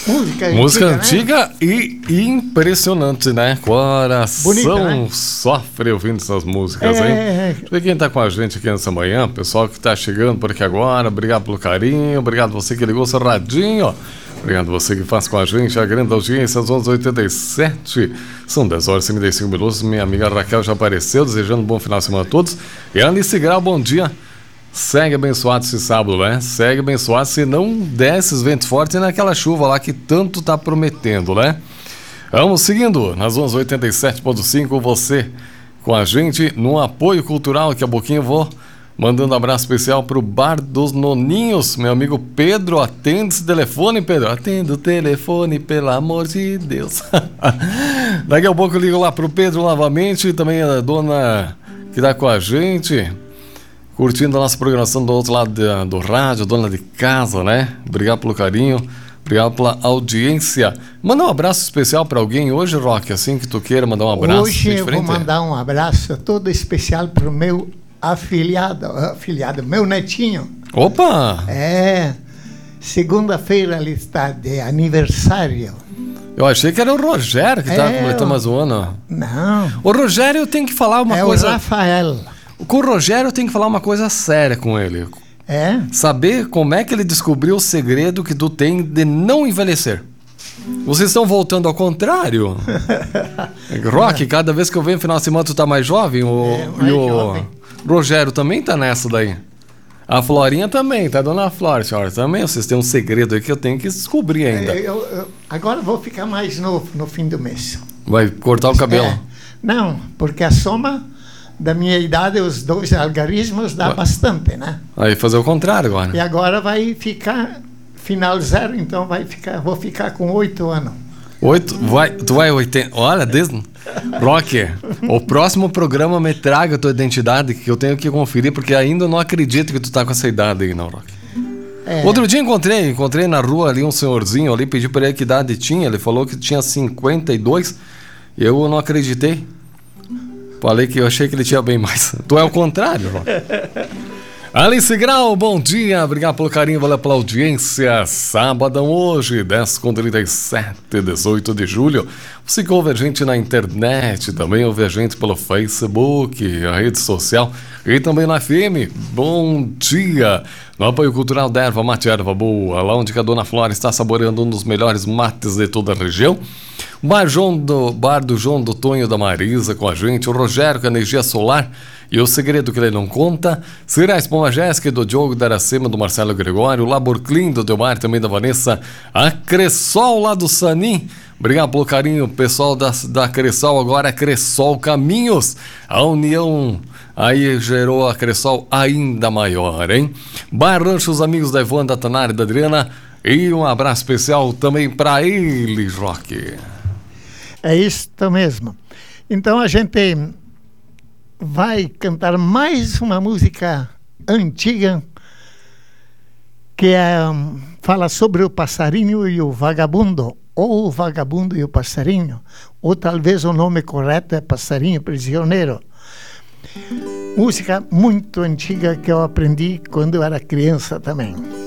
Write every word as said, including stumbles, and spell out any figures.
Música, Música antiga, antiga, né? E impressionante, né? Coração Bonita, né? Sofre ouvindo essas músicas, é, hein? É. Deixa eu ver quem tá com a gente aqui nessa manhã, pessoal que tá chegando por aqui agora, obrigado pelo carinho, obrigado você que ligou seu radinho, obrigado você que faz com a gente a grande audiência, às onze e oitenta e sete, são dez horas e cinquenta e cinco minutos, minha amiga Raquel já apareceu, desejando um bom final de semana a todos, e Alice Grau, bom dia. Segue abençoado esse sábado, né? Segue abençoado, se não der esses ventos fortes naquela chuva lá que tanto tá prometendo, né? Vamos seguindo, nas onze e oitenta e sete ponto cinco, você com a gente no apoio cultural, que a pouquinho eu vou mandando um abraço especial pro Bar dos Noninhos, meu amigo Pedro, atende esse telefone, Pedro, atende o telefone, pelo amor de Deus. Daqui a pouco eu ligo lá pro Pedro novamente, também a dona que tá com a gente, curtindo a nossa programação do outro lado de, do rádio, dona de casa, né? Obrigado pelo carinho, obrigado pela audiência. Manda um abraço especial para alguém hoje, Rock, assim que tu queira mandar um abraço. Hoje eu vou mandar um abraço todo especial pro meu afilhado, afilhado, meu netinho. Opa! É, segunda-feira ele está de aniversário. Eu achei que era o Rogério que estava é, completando mais um ano. Não. O Rogério tem que falar uma é coisa... É o Rafael. Com o Rogério eu tenho que falar uma coisa séria com ele. É? Saber como é que ele descobriu o segredo que tu tem de não envelhecer. Vocês estão voltando ao contrário. Rock, cada vez que eu venho no final de semana tu tá mais jovem. O, é, mais e o jovem. Rogério também tá nessa daí. A Florinha também, tá, dona Flora, senhora? Também vocês têm um segredo aí que eu tenho que descobrir ainda. Eu, eu, eu, agora eu vou ficar mais novo no fim do mês. Vai cortar o cabelo? É. Não, porque a soma da minha idade, os dois algarismos dá Vai. bastante, né? Aí fazer o contrário agora. E agora vai ficar final zero, então vai ficar, vou ficar com oito anos. Oito? Vai, tu vai oitenta? Olha, desde... Rock, o próximo programa me traga a tua identidade, que eu tenho que conferir, porque ainda não acredito que tu tá com essa idade aí, não, Rock. É. Outro dia encontrei, encontrei na rua ali um senhorzinho ali, pedi pra ele que idade tinha, ele falou que tinha cinquenta e dois, e eu não acreditei. Falei que eu achei que ele tinha bem mais. Tu é o contrário, Rock. Alice Grau, bom dia, obrigado pelo carinho, valeu pela audiência. Sábado hoje, dez com trinta e sete, dezoito de julho. Você que ouve a gente na internet, também ouve a gente pelo Facebook, a rede social e também na F M. Bom dia! No apoio cultural da Erva Mate Erva Boa, lá onde a dona Flora está saboreando um dos melhores mates de toda a região. Bar, João do, Bar do João do Tonho da Marisa com a gente, o Rogério com a energia solar e o segredo que ele não conta, será a Espuma Jéssica do Diogo da Aracema, do Marcelo Gregório, o Labor Clean do Delmar, também da Vanessa, a Cressol lá do Sanim, obrigado pelo carinho, pessoal da, da Cressol, agora é Cressol Caminhos, a união aí gerou a Cressol ainda maior, hein? Bar Rancho, os amigos da Ivone, da Tanara e da Adriana, e um abraço especial também para eles, Rock. É isso mesmo. Então a gente vai cantar mais uma música antiga que é, fala sobre o passarinho e o vagabundo, ou o vagabundo e o passarinho, ou talvez o nome correto é Passarinho Prisioneiro. Música muito antiga que eu aprendi quando eu era criança também.